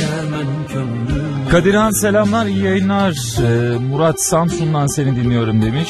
Kadirhan selamlar, iyi yayınlar. Murat Samsun'dan seni dinliyorum demiş.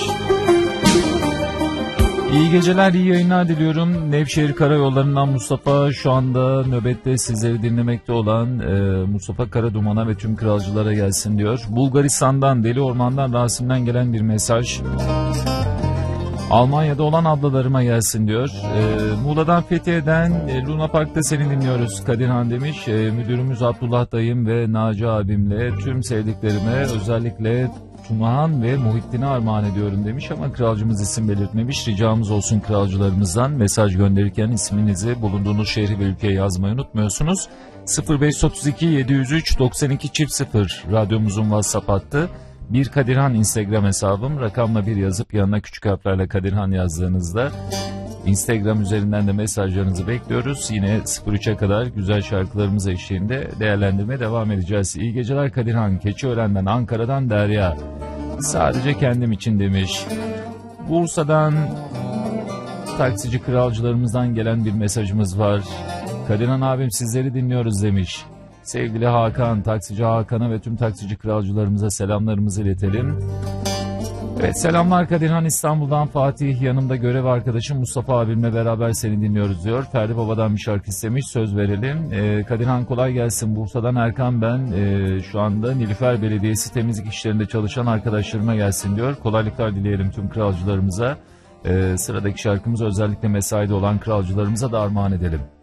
İyi geceler, iyi yayınlar diliyorum. Nevşehir Karayolları'ndan Mustafa, şu anda nöbette sizleri dinlemekte olan Mustafa Karaduman'a ve tüm kralcılara gelsin diyor. Bulgaristan'dan, Deli Orman'dan, Rasim'den gelen bir mesaj. Almanya'da olan ablalarıma gelsin diyor. Muğla'dan, Fethiye'den Luna Park'ta seni dinliyoruz Kadirhan demiş. Müdürümüz Abdullah dayım ve Naci abimle tüm sevdiklerime, özellikle Tunahan ve Muhittin'e armağan ediyorum demiş ama kralcımız isim belirtmemiş. Ricamız olsun kralcılarımızdan, mesaj gönderirken isminizi, bulunduğunuz şehri ve ülkeyi yazmayı unutmuyorsunuz. 0532 703 92 0 radyomuzun WhatsApp hattı. Bir Kadirhan Instagram hesabım, rakamla bir yazıp yanına küçük harflerle Kadirhan yazdığınızda Instagram üzerinden de mesajlarınızı bekliyoruz. Yine 03'e kadar güzel şarkılarımız eşliğinde değerlendirmeye devam edeceğiz. İyi geceler Kadirhan. Keçiören'den, Ankara'dan Derya. Sadece kendim için demiş. Bursa'dan taksici kralcılarımızdan gelen bir mesajımız var. Kadirhan abim sizleri dinliyoruz demiş. Sevgili Hakan, taksici Hakan'a ve tüm taksici kralcılarımıza selamlarımızı iletelim. Evet, selamlar Kadirhan, İstanbul'dan Fatih, yanımda görev arkadaşım Mustafa abimle beraber seni dinliyoruz diyor. Ferdi Baba'dan bir şarkı istemiş, söz verelim. Kadirhan kolay gelsin, Bursa'dan Erkan ben. Şu anda Nilüfer Belediyesi temizlik işlerinde çalışan arkadaşlarıma gelsin diyor. Kolaylıklar dileyelim tüm kralcılarımıza. Sıradaki şarkımızı özellikle mesaide olan kralcılarımıza da armağan edelim.